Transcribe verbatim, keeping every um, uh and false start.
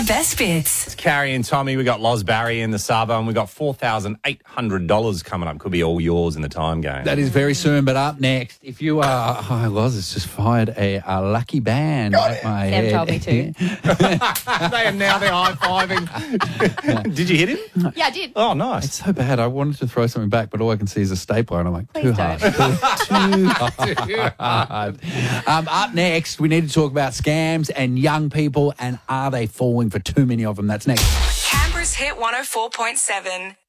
best bits. It's Carrie and Tommy. We got Loz Barry in the Sabo, and we got four thousand eight hundred dollars coming up. Could be all yours in the time game. That is very soon, but up next, if you are... Oh, Loz has just fired a, a lucky band at my Sam head. told me to. they are now they're high-fiving. Did you hit him? Yeah, I did. Oh, nice. It's so bad. I wanted to throw something back, but all I can see is a stapler, and I'm like, Please too don't. hard. Too hard. Um, up next, we need to talk about scams and young people, and are they falling for too many of them? That's next. Canberra's Hit one oh four point seven.